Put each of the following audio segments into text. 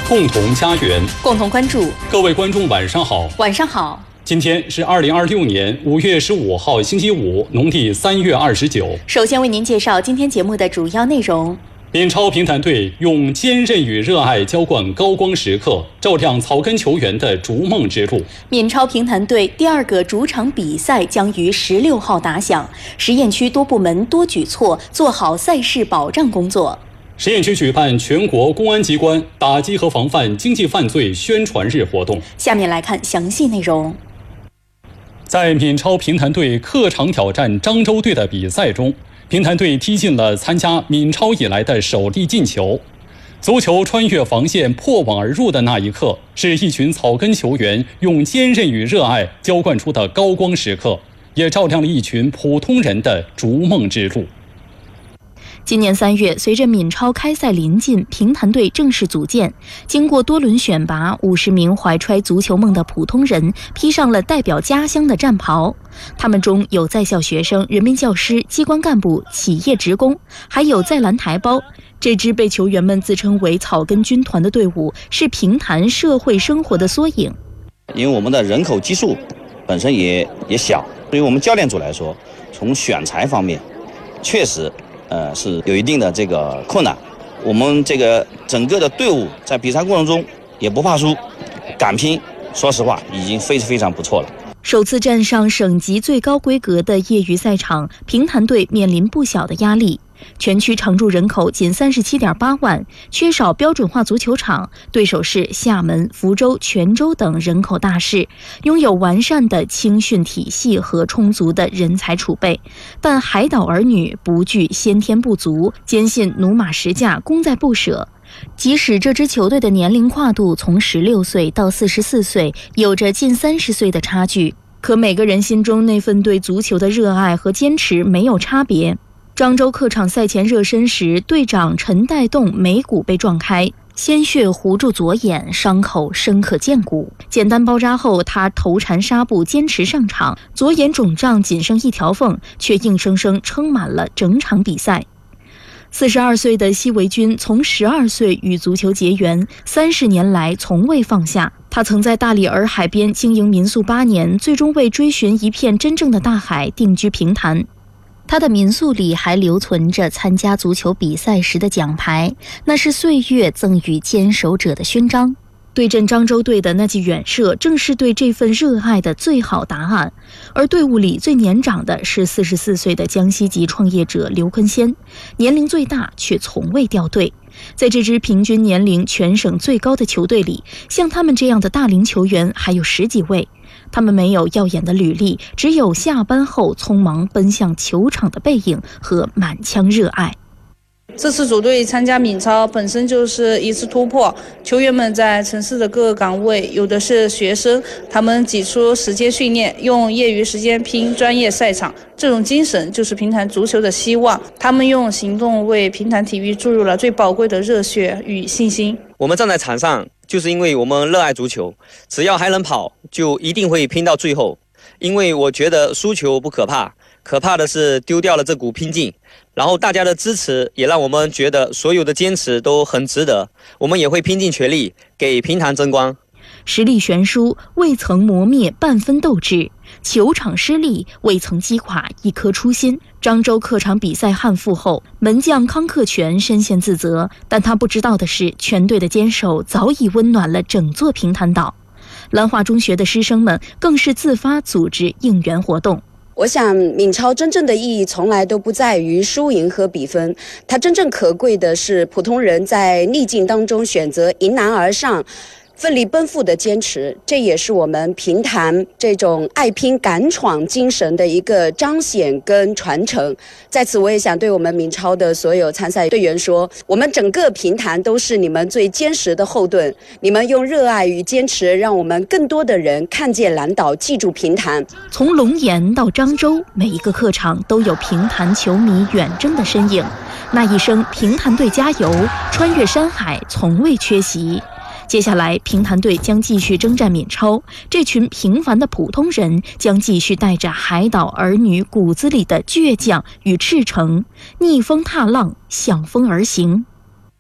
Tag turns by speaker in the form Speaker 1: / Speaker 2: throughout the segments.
Speaker 1: 共同家园，
Speaker 2: 共同关注。
Speaker 1: 各位观众晚上好。
Speaker 2: 晚上好。
Speaker 1: 今天是2026年5月15号星期五，农历3月29。
Speaker 2: 首先为您介绍今天节目的主要内容。
Speaker 1: 闽超评弹队用坚韧与热爱浇灌高光时刻，照亮草根球员的逐梦之路。
Speaker 2: 闽超评弹队第2个主场比赛将于16号打响，实验区多部门多举措，做好赛事保障工作。
Speaker 1: 实验区举办全国公安机关打击和防范经济犯罪宣传日活动。
Speaker 2: 下面来看详细内容。
Speaker 1: 在闽超评弹队客场挑战漳州队的比赛中，评弹队踢进了参加闽超以来的首粒进球。足球穿越防线破网而入的那一刻，是一群草根球员用坚韧与热爱浇灌出的高光时刻，也照亮了一群普通人的逐梦之路。
Speaker 2: 今年3月，随着闽超开赛临近，评弹队正式组建。经过多轮选拔，50名怀揣足球梦的普通人披上了代表家乡的战袍。他们中有在校学生、人民教师、机关干部、企业职工，还有在蓝台胞。这支被球员们自称为草根军团的队伍，是评弹社会生活的缩影。
Speaker 3: 因为我们的人口基数本身也小，对于我们教练组来说，从选材方面确实是有一定的这个困难。我们这个整个的队伍在比赛过程中也不怕输，敢拼，说实话已经非常不错了。
Speaker 2: 首次站上省级最高规格的业余赛场，评弹队面临不小的压力。全区常住人口仅37.8万，缺少标准化足球场，对手是厦门、福州、泉州等人口大市，拥有完善的青训体系和充足的人才储备。但海岛儿女不惧先天不足，坚信驽马十驾，功在不舍。即使这支球队的年龄跨度从16岁到44岁，有着近30岁的差距，可每个人心中那份对足球的热爱和坚持没有差别。漳州客场赛前热身时，队长陈代栋眉骨被撞开，鲜血糊住左眼，伤口深可见骨。简单包扎后，他头缠纱布坚持上场，左眼肿胀仅剩一条缝，却硬生生撑满了整场比赛。42岁的奚维军从12岁与足球结缘，30年来从未放下。他曾在大理洱海边经营民宿8年，最终为追寻一片真正的大海定居评弹。他的民宿里还留存着参加足球比赛时的奖牌，那是岁月赠予坚守者的勋章。对阵漳州队的那记远射，正是对这份热爱的最好答案。而队伍里最年长的是44岁的江西籍创业者刘坤先，年龄最大却从未掉队。在这支平均年龄全省最高的球队里，像他们这样的大龄球员还有10几位。他们没有耀眼的履历，只有下班后匆忙奔向球场的背影和满腔热爱。
Speaker 4: 这次组队参加闽超本身就是一次突破，球员们在城市的各个岗位，有的是学生，他们挤出时间训练，用业余时间拼专业赛场，这种精神就是评弹足球的希望。他们用行动为评弹体育注入了最宝贵的热血与信心。
Speaker 5: 我们站在场上，就是因为我们热爱足球，只要还能跑，就一定会拼到最后。因为我觉得输球不可怕，可怕的是丢掉了这股拼劲。然后大家的支持也让我们觉得所有的坚持都很值得，我们也会拼尽全力给评弹争光。
Speaker 2: 实力悬殊，未曾磨灭半分斗志；球场失利，未曾击垮一颗初心。漳州客场比赛憾负后，门将康克全深陷自责，但他不知道的是，全队的坚守早已温暖了整座评弹岛。兰化中学的师生们更是自发组织应援活动。
Speaker 6: 我想闽超真正的意义从来都不在于输赢和比分，它真正可贵的是普通人在逆境当中选择迎难而上，奋力奔赴的坚持，这也是我们评弹这种爱拼敢闯精神的一个彰显跟传承。在此我也想对我们闽超的所有参赛队员说，我们整个评弹都是你们最坚实的后盾，你们用热爱与坚持让我们更多的人看见蓝岛，记住评弹。
Speaker 2: 从龙岩到漳州，每一个客场都有评弹球迷远征的身影，那一声评弹队加油，穿越山海从未缺席。接下来评弹队将继续征战闽超，这群平凡的普通人将继续带着海岛儿女骨子里的倔强与赤诚，逆风踏浪，向风而行。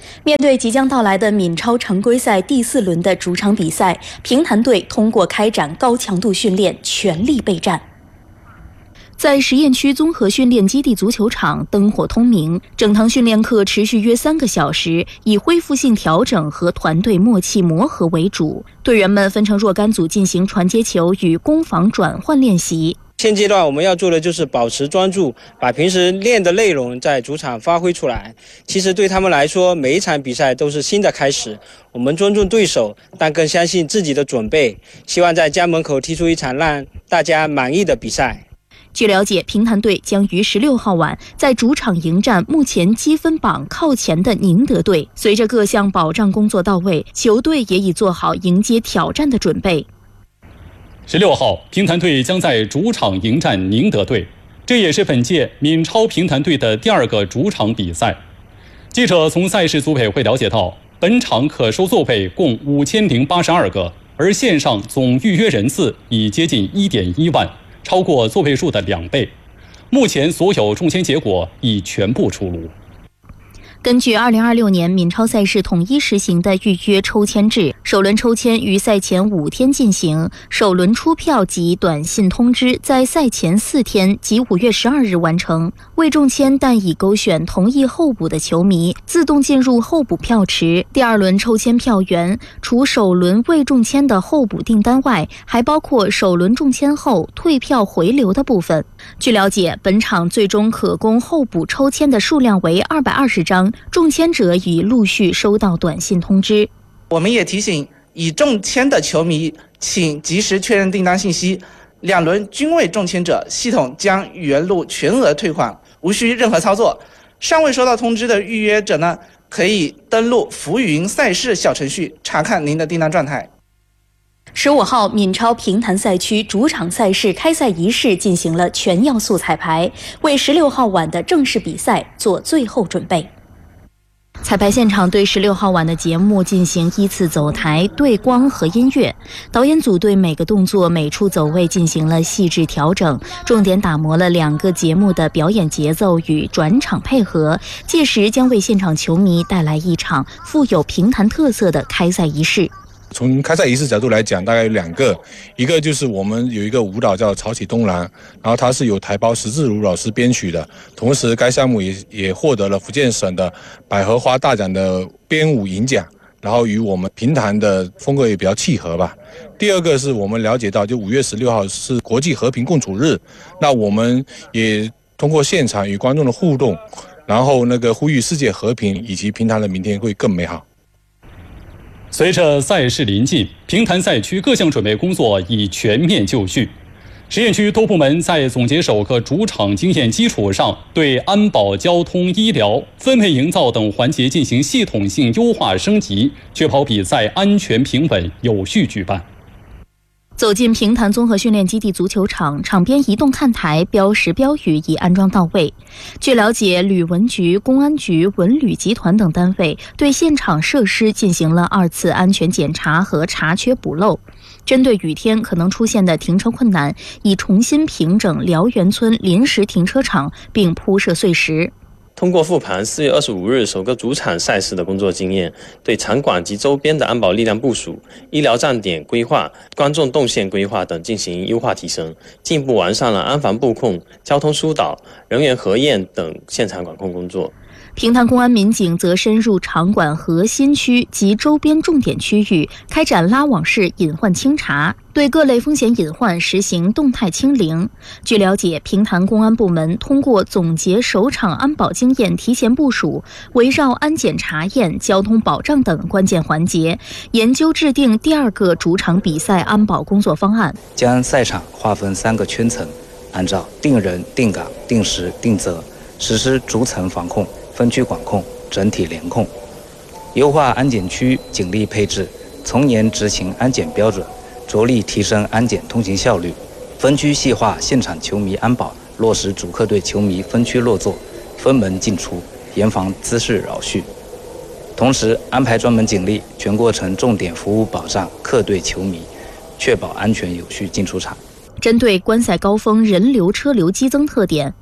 Speaker 2: 面对即将到来的闽超常规赛第4轮的主场比赛，平潭队通过开展高强度训练，全力备战。在实验区综合训练基地足球场灯火通明，整堂训练课持续约3个小时，以恢复性调整和团队默契磨合为主。队员们分成若干组进行传接球与攻防转换练习。
Speaker 7: 现阶段我们要做的就是保持专注，把平时练的内容在主场发挥出来。其实对他们来说，每一场比赛都是新的开始。我们尊重对手，但更相信自己的准备，希望在家门口踢出一场让大家满意的比赛。
Speaker 2: 据了解，平潭队将于16号晚在主场迎战目前积分榜靠前的宁德队。随着各项保障工作到位，球队也已做好迎接挑战的准备。
Speaker 1: 16号，平潭队将在主场迎战宁德队，这也是本届闽超平潭队的第2个主场比赛。记者从赛事组委会了解到，本场可收座位共5082个，而线上总预约人次已接近1.1万。超过座位数的2倍。目前所有中签结果已全部出炉。
Speaker 2: 根据2026年闽超赛事统一实行的预约抽签制，首轮抽签于赛前5天进行，首轮出票及短信通知在赛前4天及5月12日完成。未中签但已勾选同意候补的球迷，自动进入候补票池。第2轮抽签票源除首轮未中签的候补订单外，还包括首轮中签后退票回流的部分。据了解，本场最终可供候补抽签的数量为220张。中签者已陆续收到短信通知。
Speaker 8: 我们也提醒已中签的球迷，请及时确认订单信息。2轮均未中签者，系统将原路全额退款，无需任何操作。尚未收到通知的预约者呢，可以登录浮云赛事小程序查看您的订单状态。
Speaker 2: 15号，闽超平潭赛区主场赛事开赛仪式进行了全要素彩排，为16号晚的正式比赛做最后准备。彩排现场对16号晚的节目进行依次走台、对光和音乐，导演组对每个动作、每处走位进行了细致调整，重点打磨了2个节目的表演节奏与转场配合，届时将为现场球迷带来一场富有平潭特色的开赛仪式。
Speaker 9: 从开赛仪式角度来讲，大概有2个，一个就是我们有一个舞蹈叫潮起东南，然后它是由台胞石志如老师编曲的，同时该项目也获得了福建省的百合花大奖的编舞银奖，然后与我们平潭的风格也比较契合吧。第2个是我们了解到，就5月16号是国际和平共处日，那我们也通过现场与观众的互动，然后呼吁世界和平以及平潭的明天会更美好。
Speaker 1: 随着赛事临近，平潭赛区各项准备工作已全面就绪。实验区多部门在总结首个主场经验基础上，对安保、交通、医疗、氛围营造等环节进行系统性优化升级，确保比赛安全平稳有序举办。走进平潭综合训练基地足球场，场边移动看台、标识标语已安装到位。据了解，旅文局、公安局、文旅集团等单位对现场设施进行了2次安全检查和查缺补漏。针对雨天可能出现的停车困难，已重新平整辽源村临时停车场，并铺设碎石。
Speaker 10: 通过复盘4月25日首个主场赛事的工作经验，对场馆及周边的安保力量部署、医疗站点规划、观众动线规划等进行优化提升，进一步完善了安防布控、交通疏导、人员核验等现场管控工作。平潭公安民警则深入场馆核心区及周边重点区域，开展拉网式隐患清查，对各类风险隐患实行动态清零。据了解，平潭公安部门通过总结首场安保经验提前部署，围绕安检查验、交通保障等关键环节，研究制定第2个主场比赛安保工作方案，
Speaker 11: 将赛场划分3个圈层，按照定人、定岗、定时、定责实施逐层防控、分区管控、整体联控，优化安检区警力配置，从严执行安检标准，着力提升安检通行效率。分区细化现场球迷安保，落实主客队球迷分区落座、分门进出，严防滋事扰序。同时安排专门警力，全过程重点服务保障客队球迷，确保安全有序进出场。
Speaker 2: 针对观赛高峰人流车流激增特点，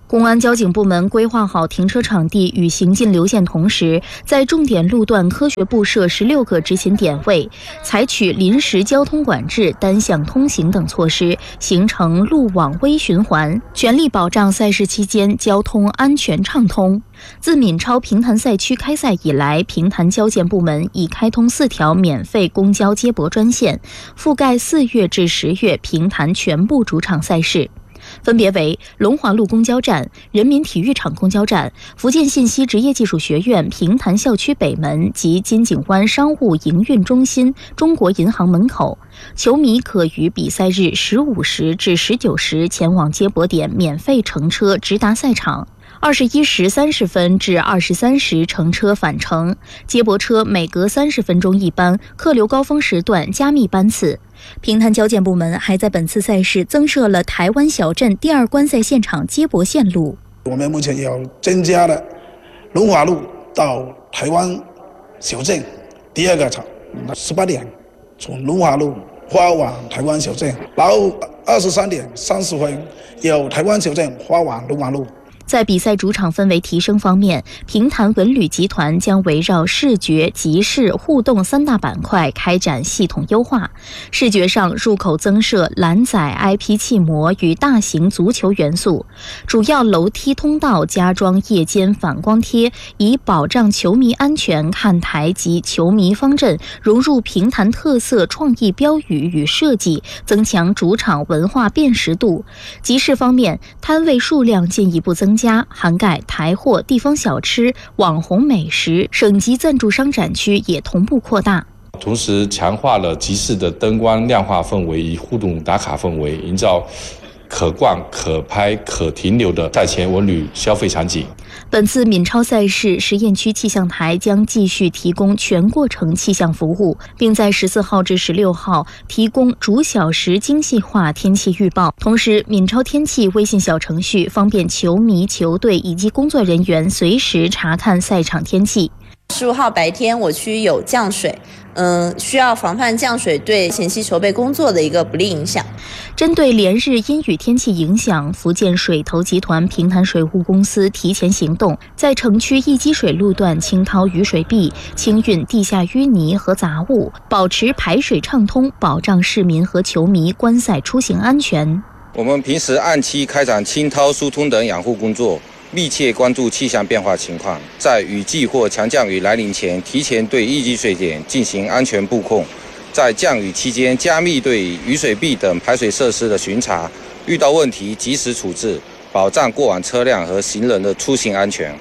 Speaker 2: 公安交警部门规划好停车场地与行进流线同时，在重点路段科学布设16个执勤点位，采取临时交通管制、单向通行等措施，形成路网微循环，全力保障赛事期间交通安全畅通。自闽超平潭赛区开赛以来，平潭交建部门已开通4条免费公交接驳专线，覆盖4月至10月平潭全部主场赛事。分别为龙华路公交站、人民体育场公交站、福建信息职业技术学院平潭校区北门及金井湾商务营运中心中国银行门口。球迷可于比赛日15时至19时前往接驳点免费乘车直达赛场。21时30分至23时乘车返程，接驳车每隔30分钟一班，客流高峰时段加密班次。平潭交建部门还在本次赛事增设了台湾小镇第2观赛现场接驳线路。
Speaker 12: 我们目前有增加了龙华路到台湾小镇第2个场，18点从龙华路发往台湾小镇，然后23点30分由台湾小镇发往龙华路。
Speaker 2: 在比赛主场氛围提升方面，平潭文旅集团将围绕视觉、集市、互动3大板块开展系统优化。视觉上，入口增设蓝载 IP 气膜与大型足球元素，主要楼梯通道加装夜间反光贴，以保障球迷安全。看台及球迷方阵融入平潭特色创意标语与设计，增强主场文化辨识度。集市方面，摊位数量进一步增加，涵盖台货、地方小吃、网红美食，省级赞助商展区也同步扩大。
Speaker 13: 同时强化了集市的灯光亮化氛围与互动打卡氛围，营造可逛、可拍、可停留的赛前文旅消费场景。
Speaker 2: 本次闽超赛事实验区气象台将继续提供全过程气象服务，并在14号至16号提供逐小时精细化天气预报。同时，闽超天气微信小程序方便球迷、球队以及工作人员随时查看赛场天气。
Speaker 14: 15号白天我区有降水，需要防范降水对前期筹备工作的一个不利影响。
Speaker 2: 针对连日阴雨天气影响，福建水投集团平潭水务公司提前行动，在城区易积水路段清掏雨水壁、清运地下淤泥和杂物，保持排水畅通，保障市民和球迷观赛出行安全。
Speaker 15: 我们平时按期开展清掏、疏通等养护工作，密切关注气象变化情况，在雨季或强降雨来临前，提前对易积水点进行安全布控；在降雨期间，加密对雨水壁等排水设施的巡查，遇到问题及时处置，保障过往车辆和行人的出行安全。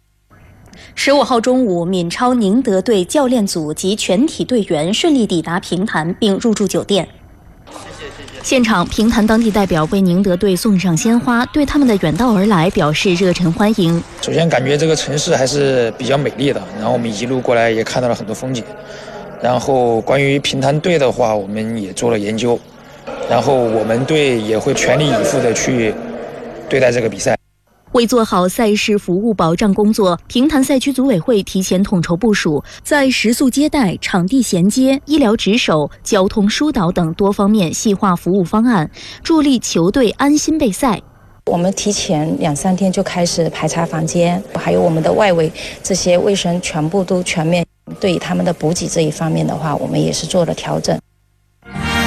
Speaker 2: 15号中午，闽超宁德队教练组及全体队员顺利抵达平潭并入住酒店。现场，平潭当地代表为宁德队送上鲜花，对他们的远道而来表示热忱欢迎。
Speaker 16: 首先感觉这个城市还是比较美丽的，然后我们一路过来也看到了很多风景。然后关于平潭队的话，我们也做了研究，然后我们队也会全力以赴的去对待这个比赛。
Speaker 2: 为做好赛事服务保障工作，平潭赛区组委会提前统筹部署，在食宿接待、场地衔接、医疗值守、交通疏导等多方面细化服务方案，助力球队安心备赛。
Speaker 17: 我们提前2-3天就开始排查房间，还有我们的外围这些卫生全部都全面。对于他们的补给这一方面的话，我们也是做了调整。